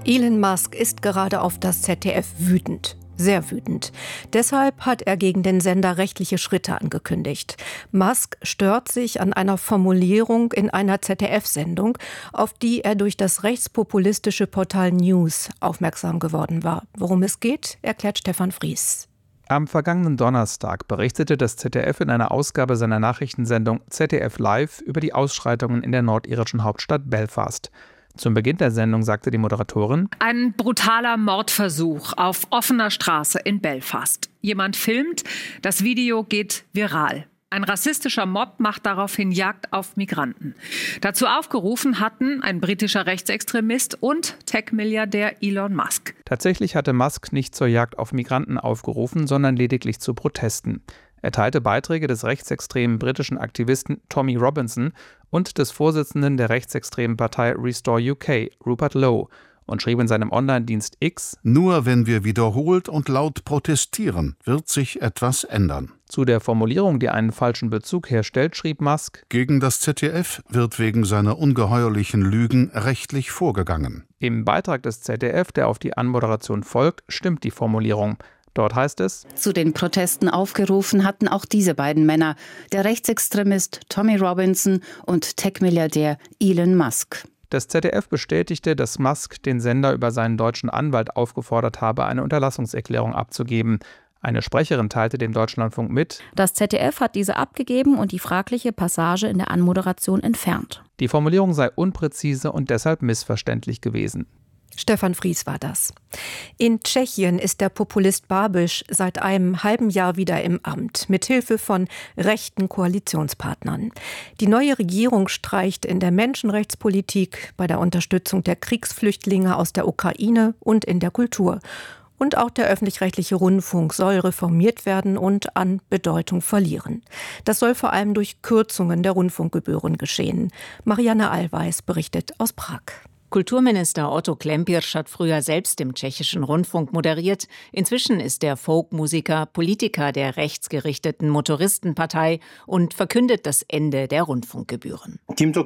Elon Musk ist gerade auf das ZDF wütend. Sehr wütend. Deshalb hat er gegen den Sender rechtliche Schritte angekündigt. Musk stört sich an einer Formulierung in einer ZDF-Sendung, auf die er durch das rechtspopulistische Portal News aufmerksam geworden war. Worum es geht, erklärt Stefan Fries. Am vergangenen Donnerstag berichtete das ZDF in einer Ausgabe seiner Nachrichtensendung ZDF Live über die Ausschreitungen in der nordirischen Hauptstadt Belfast. Zum Beginn der Sendung sagte die Moderatorin: Ein brutaler Mordversuch auf offener Straße in Belfast. Jemand filmt, das Video geht viral. Ein rassistischer Mob macht daraufhin Jagd auf Migranten. Dazu aufgerufen hatten ein britischer Rechtsextremist und Tech-Milliardär Elon Musk. Tatsächlich hatte Musk nicht zur Jagd auf Migranten aufgerufen, sondern lediglich zu Protesten. Er teilte Beiträge des rechtsextremen britischen Aktivisten Tommy Robinson und des Vorsitzenden der rechtsextremen Partei Restore UK, Rupert Lowe, und schrieb in seinem Online-Dienst X: Nur wenn wir wiederholt und laut protestieren, wird sich etwas ändern. Zu der Formulierung, die einen falschen Bezug herstellt, schrieb Musk: Gegen das ZDF wird wegen seiner ungeheuerlichen Lügen rechtlich vorgegangen. Im Beitrag des ZDF, der auf die Anmoderation folgt, stimmt die Formulierung. Dort heißt es: Zu den Protesten aufgerufen hatten auch diese beiden Männer, der Rechtsextremist Tommy Robinson und Tech-Milliardär Elon Musk. Das ZDF bestätigte, dass Musk den Sender über seinen deutschen Anwalt aufgefordert habe, eine Unterlassungserklärung abzugeben. Eine Sprecherin teilte dem Deutschlandfunk mit: Das ZDF hat diese abgegeben und die fragliche Passage in der Anmoderation entfernt. Die Formulierung sei unpräzise und deshalb missverständlich gewesen. Stefan Fries war das. In Tschechien ist der Populist Babiš seit einem halben Jahr wieder im Amt, mit Hilfe von rechten Koalitionspartnern. Die neue Regierung streicht in der Menschenrechtspolitik, bei der Unterstützung der Kriegsflüchtlinge aus der Ukraine und in der Kultur. Und auch der öffentlich-rechtliche Rundfunk soll reformiert werden und an Bedeutung verlieren. Das soll vor allem durch Kürzungen der Rundfunkgebühren geschehen. Marianne Allweis berichtet aus Prag. Kulturminister Otto Klempirsch hat früher selbst im tschechischen Rundfunk moderiert. Inzwischen ist er Folkmusiker, Politiker der rechtsgerichteten Motoristenpartei und verkündet das Ende der Rundfunkgebühren.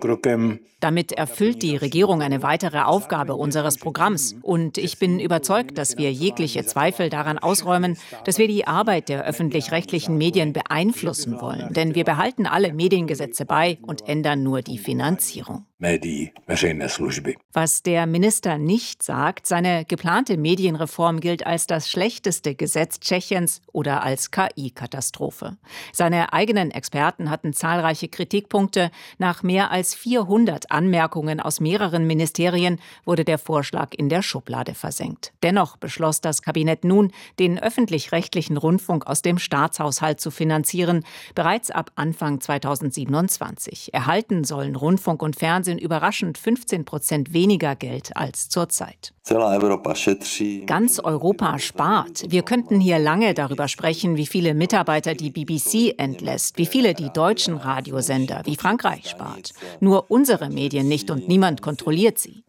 Damit erfüllt die Regierung eine weitere Aufgabe unseres Programms. Und ich bin überzeugt, dass wir jegliche Zweifel daran ausräumen, dass wir die Arbeit der öffentlich-rechtlichen Medien beeinflussen wollen. Denn wir behalten alle Mediengesetze bei und ändern nur die Finanzierung. Was der Minister nicht sagt, seine geplante Medienreform gilt als das schlechteste Gesetz Tschechiens oder als KI-Katastrophe. Seine eigenen Experten hatten zahlreiche Kritikpunkte. Nach mehr als 400 Anmerkungen aus mehreren Ministerien wurde der Vorschlag in der Schublade versenkt. Dennoch beschloss das Kabinett nun, den öffentlich-rechtlichen Rundfunk aus dem Staatshaushalt zu finanzieren, bereits ab Anfang 2027. Erhalten sollen Rundfunk und Fernsehen überraschend 15% weniger Geld als zurzeit. Ganz Europa spart. Wir könnten hier lange darüber sprechen, wie viele Mitarbeiter die BBC entlässt, wie viele die deutschen Radiosender, wie Frankreich spart. Nur unsere Medien nicht und niemand kontrolliert sie.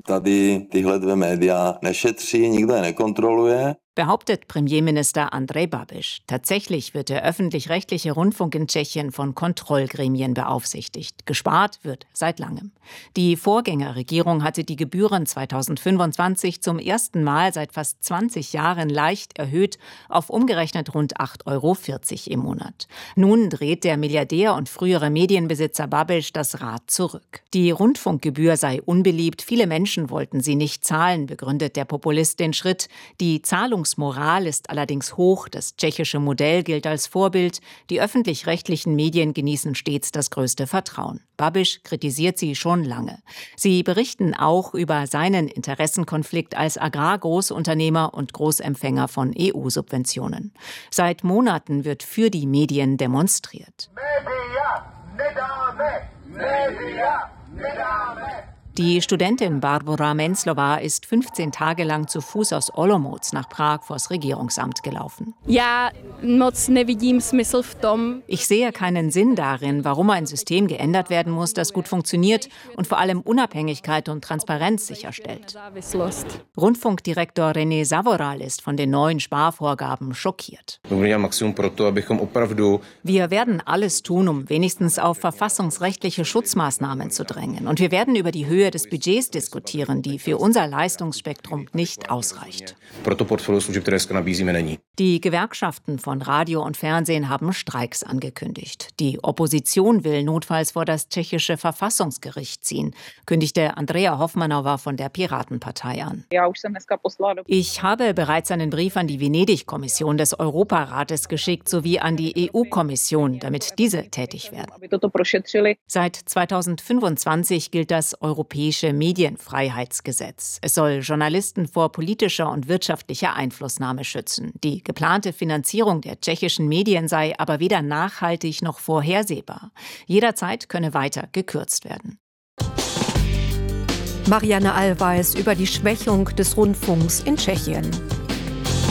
Behauptet Premierminister Andrej Babiš. Tatsächlich wird der öffentlich-rechtliche Rundfunk in Tschechien von Kontrollgremien beaufsichtigt. Gespart wird seit langem. Die Vorgängerregierung hatte die Gebühren 2025 zum ersten Mal seit fast 20 Jahren leicht erhöht auf umgerechnet rund 8,40 € im Monat. Nun dreht der Milliardär und frühere Medienbesitzer Babiš das Rad zurück. Die Rundfunkgebühr sei unbeliebt, viele Menschen wollten sie nicht zahlen, begründet der Populist den Schritt. Die Zahlungsmoral ist allerdings hoch, das tschechische Modell gilt als Vorbild, die öffentlich-rechtlichen Medien genießen stets das größte Vertrauen. Babiš kritisiert sie schon lange. Sie berichten auch über seinen Interessenkonflikt als Agrargroßunternehmer und Großempfänger von EU-Subventionen. Seit Monaten wird für die Medien demonstriert. Die Studentin Barbora Menclová ist 15 Tage lang zu Fuß aus Olomouc nach Prag vors Regierungsamt gelaufen. Ich sehe keinen Sinn darin, warum ein System geändert werden muss, das gut funktioniert und vor allem Unabhängigkeit und Transparenz sicherstellt. Rundfunkdirektor René Savoral ist von den neuen Sparvorgaben schockiert. Wir werden alles tun, um wenigstens auf verfassungsrechtliche Schutzmaßnahmen zu drängen. Und wir werden über die Höhe Höhe des Budgets diskutieren, die für unser Leistungsspektrum nicht ausreicht. Die Gewerkschaften von Radio und Fernsehen haben Streiks angekündigt. Die Opposition will notfalls vor das tschechische Verfassungsgericht ziehen, kündigte Andrea Hofmannová von der Piratenpartei an. Ich habe bereits einen Brief an die Venedig-Kommission des Europarates geschickt sowie an die EU-Kommission, damit diese tätig werden. Seit 2025 gilt das Europäische Medienfreiheitsgesetz. Es soll Journalisten vor politischer und wirtschaftlicher Einflussnahme schützen. Die geplante Finanzierung der tschechischen Medien sei aber weder nachhaltig noch vorhersehbar. Jederzeit könne weiter gekürzt werden. Marianne Allweis über die Schwächung des Rundfunks in Tschechien.